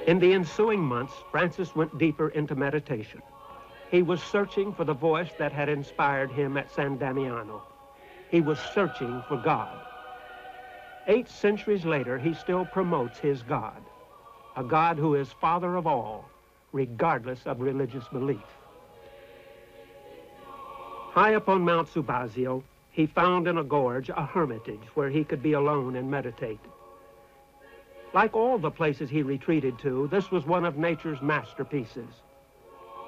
In the ensuing months, Francis went deeper into meditation. He was searching for the voice that had inspired him at San Damiano. He was searching for God. 8 centuries later, he still promotes his God, a God who is Father of all, regardless of religious belief. High up on Mount Subasio, he found in a gorge a hermitage where he could be alone and meditate. Like all the places he retreated to, this was one of nature's masterpieces.